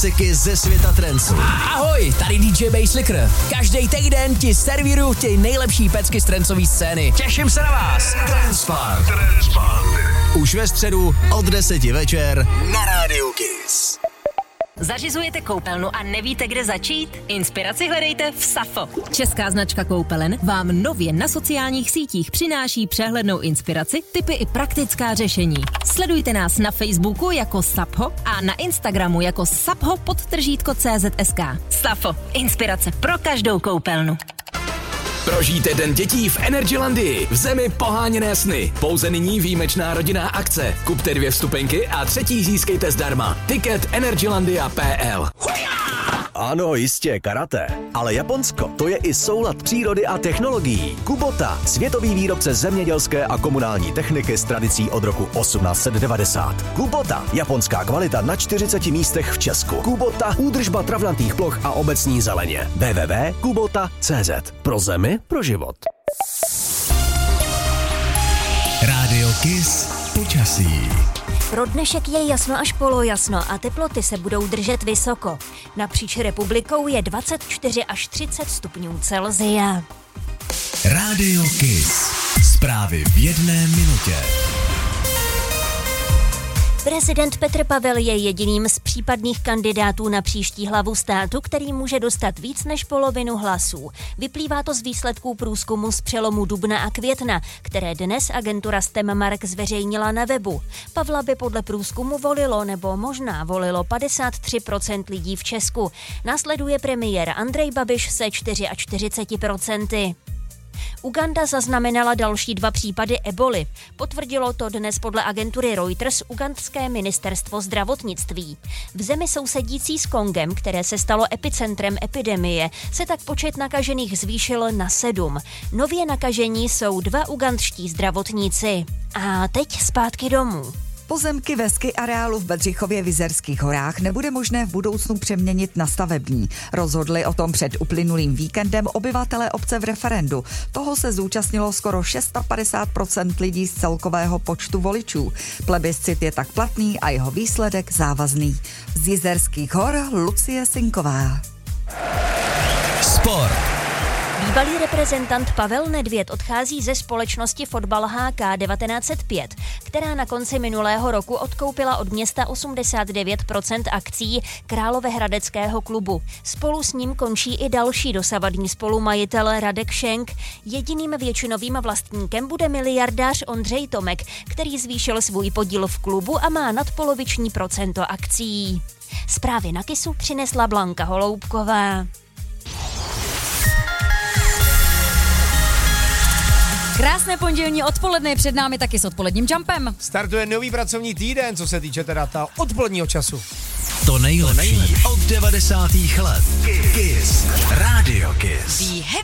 Klasiky ze světa trencu. Ahoj, tady DJ Basslicker. Každý týden ti servíruju ty nejlepší pecky z trencové scény. Těším se na vás. Transpark. Už ve středu od 10 večer na Rádiu Kiss. Zařizujete koupelnu a nevíte, kde začít? Inspiraci hledejte v Safo. Česká značka koupelen vám nově na sociálních sítích přináší přehlednou inspiraci, tipy i praktická řešení. Sledujte nás na Facebooku jako Sapho a na Instagramu jako sapho_CZSK. Safo. Inspirace pro každou koupelnu. Prožijte Den dětí v Energylandii, v zemi poháněné sny. Pouze nyní výjimečná rodinná akce. Kupte 2 vstupenky a 3. získejte zdarma. Tiket energylandia.pl. Ano, jistě, karate. Ale Japonsko, to je i soulad přírody a technologií. Kubota, světový výrobce zemědělské a komunální techniky s tradicí od roku 1890. Kubota, japonská kvalita na 40 místech v Česku. Kubota, údržba travnatých ploch a obecní zeleně. www.kubota.cz. Pro zemi, pro život. Rádio Kiss počasí. Pro dnešek je jasno až polojasno a teploty se budou držet vysoko. Napříč republikou je 24 až 30 stupňů Celsia. Rádio Kiss. Zprávy v 1 minutě. Prezident Petr Pavel je jediným z případných kandidátů na příští hlavu státu, který může dostat víc než polovinu hlasů. Vyplývá to z výsledků průzkumu z přelomu dubna a května, které dnes agentura STEM/MARK zveřejnila na webu. Pavla by podle průzkumu volilo nebo možná volilo 53% lidí v Česku. Následuje premiér Andrej Babiš se 44%. Uganda zaznamenala další 2 případy eboly. Potvrdilo to dnes podle agentury Reuters ugandské ministerstvo zdravotnictví. V zemi sousedící s Kongem, které se stalo epicentrem epidemie, se tak počet nakažených zvýšil na 7. Nově nakažení jsou 2 ugandští zdravotníci. A teď zpátky domů. Pozemky ve ski areálu v Bedřichově v Jizerských horách nebude možné v budoucnu přeměnit na stavební. Rozhodli o tom před uplynulým víkendem obyvatelé obce v referendu. Toho se zúčastnilo skoro 650% lidí z celkového počtu voličů. Plebiscit je tak platný a jeho výsledek závazný. Z Jizerských hor Lucie Sinková. Sport. Bývalý reprezentant Pavel Nedvěd odchází ze společnosti Fotbal HK 1905, která na konci minulého roku odkoupila od města 89% akcí Královéhradeckého klubu. Spolu s ním končí i další dosavadní spolumajitel Radek Šenk. Jediným většinovým vlastníkem bude miliardář Ondřej Tomek, který zvýšil svůj podíl v klubu a má nadpoloviční procento akcí. Zprávy na Kissu přinesla Blanka Holoubková. Krásné pondělní odpoledne před námi taky s odpoledním jumpem. Startuje nový pracovní týden, co se týče teda ta odpoledního času. To nejlepší od 90. let. Kiss. Rádio Kiss.